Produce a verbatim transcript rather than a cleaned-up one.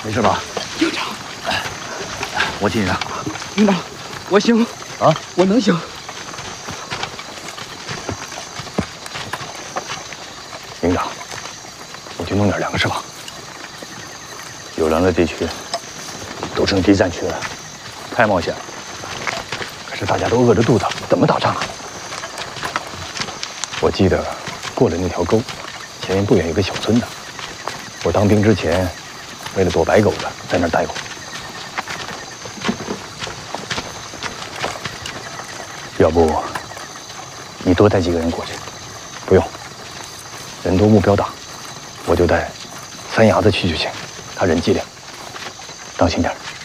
没事吧？ 营长， 我替你让。 营长，我行啊， 我能行。 营长，你去弄点粮食吧。有粮的地区都成敌占区了，太冒险了。可是大家都饿着肚子，怎么打仗啊？我记得过了那条沟，前面不远有个小村子。我当兵之前，为了躲白狗子，在那儿待过。要不，你多带几个人过去？不用，人多目标大，我就带三伢子去就行。他人机灵，当心点。